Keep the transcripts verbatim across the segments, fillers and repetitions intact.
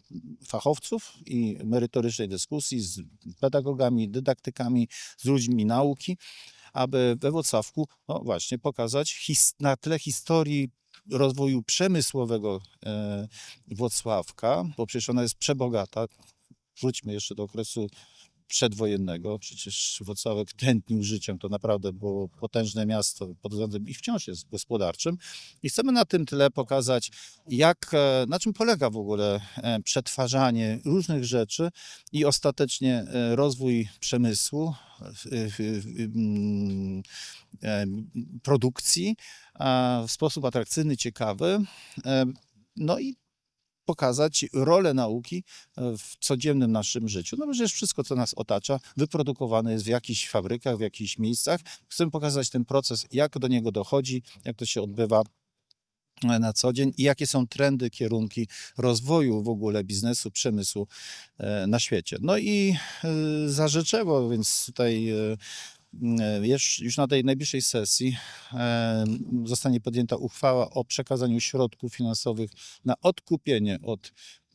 fachowców i merytorycznej dyskusji z pedagogami, dydaktykami, z ludźmi nauki, aby we Włocławku no właśnie pokazać his, na tle historii rozwoju przemysłowego e, Włocławka, bo przecież ona jest przebogata. Wróćmy jeszcze do okresu przedwojennego. Przecież Włocławek tętnił życiem. To naprawdę było potężne miasto pod względem i wciąż jest gospodarczym. I chcemy na tym tle pokazać, jak, na czym polega w ogóle przetwarzanie różnych rzeczy i ostatecznie rozwój przemysłu, produkcji w sposób atrakcyjny, ciekawy. No i pokazać rolę nauki w codziennym naszym życiu. No przecież wszystko, co nas otacza, wyprodukowane jest w jakichś fabrykach, w jakichś miejscach. Chcemy pokazać ten proces, jak do niego dochodzi, jak to się odbywa na co dzień i jakie są trendy, kierunki rozwoju w ogóle biznesu, przemysłu na świecie. No i zarzeczewo, więc tutaj już na tej najbliższej sesji zostanie podjęta uchwała o przekazaniu środków finansowych na odkupienie od,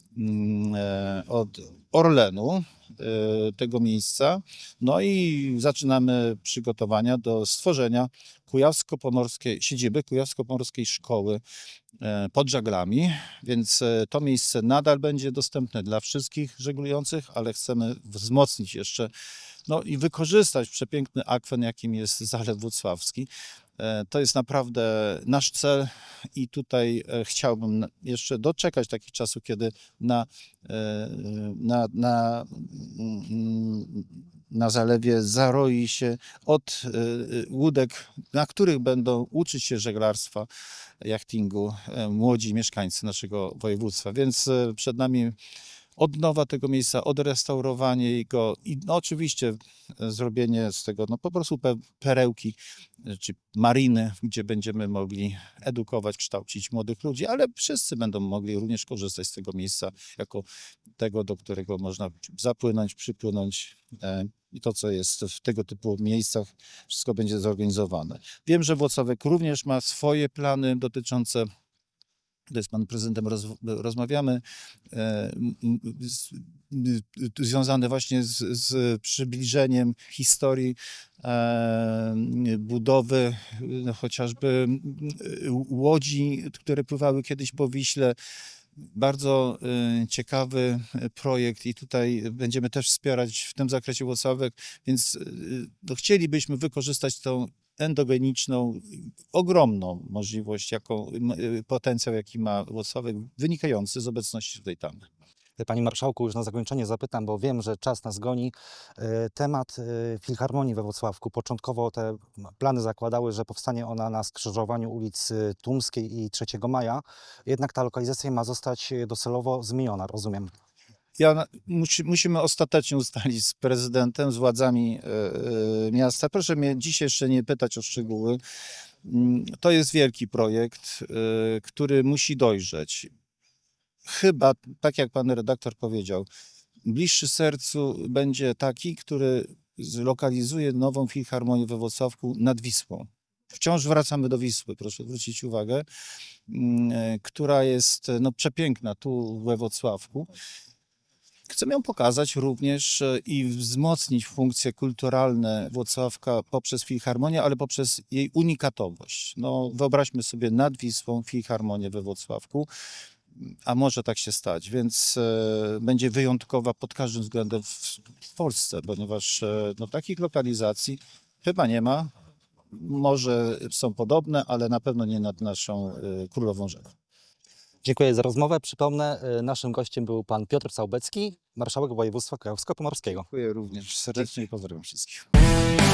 od Orlenu tego miejsca. No i zaczynamy przygotowania do stworzenia kujawsko-pomorskiej, siedziby Kujawsko-Pomorskiej Szkoły pod żaglami, więc to miejsce nadal będzie dostępne dla wszystkich żeglujących, ale chcemy wzmocnić jeszcze no i wykorzystać przepiękny akwen, jakim jest Zalew Włocławski. To jest naprawdę nasz cel i tutaj chciałbym jeszcze doczekać takich czasów, kiedy na, na, na, na zalewie zaroi się od łódek, na których będą uczyć się żeglarstwa, jachtingu młodzi mieszkańcy naszego województwa. Więc przed nami odnowa tego miejsca, odrestaurowanie go i no oczywiście zrobienie z tego no po prostu pe perełki czy mariny, gdzie będziemy mogli edukować, kształcić młodych ludzi, ale wszyscy będą mogli również korzystać z tego miejsca jako tego, do którego można zapłynąć, przypłynąć i to, co jest w tego typu miejscach, wszystko będzie zorganizowane. Wiem, że Włocławek również ma swoje plany dotyczące, to z panem prezydentem roz, rozmawiamy, e, z, związane właśnie z, z przybliżeniem historii e, budowy no, chociażby łodzi, które pływały kiedyś po Wiśle. Bardzo y, ciekawy projekt i tutaj będziemy też wspierać w tym zakresie Włocławek, więc y, no, chcielibyśmy wykorzystać tą endogeniczną, ogromną możliwość, jaką, y, potencjał, jaki ma Włocławek, wynikający z obecności tutaj tamy. Panie Marszałku, już na zakończenie zapytam, bo wiem, że czas nas goni. Temat Filharmonii we Włocławku. Początkowo te plany zakładały, że powstanie ona na skrzyżowaniu ulic Tumskiej i trzeciego maja. Jednak ta lokalizacja ma zostać docelowo zmieniona, rozumiem. Ja, musi, musimy ostatecznie ustalić z prezydentem, z władzami y, miasta. Proszę mnie dzisiaj jeszcze nie pytać o szczegóły. To jest wielki projekt, y, który musi dojrzeć. Chyba, tak jak pan redaktor powiedział, bliższy sercu będzie taki, który zlokalizuje nową filharmonię we Włocławku nad Wisłą. Wciąż wracamy do Wisły, proszę zwrócić uwagę, która jest no, przepiękna tu we Włocławku. Chcemy ją pokazać również i wzmocnić funkcje kulturalne Włocławka poprzez filharmonię, ale poprzez jej unikatowość. No, wyobraźmy sobie nad Wisłą filharmonię we Włocławku. A może tak się stać, więc e, będzie wyjątkowa pod każdym względem w, w Polsce, ponieważ e, no, takich lokalizacji chyba nie ma. Może są podobne, ale na pewno nie nad naszą e, Królową Rzeką. Dziękuję za rozmowę. Przypomnę, naszym gościem był pan Piotr Całbecki, marszałek województwa kujawsko-pomorskiego. Dziękuję również serdecznie i pozdrawiam wszystkich.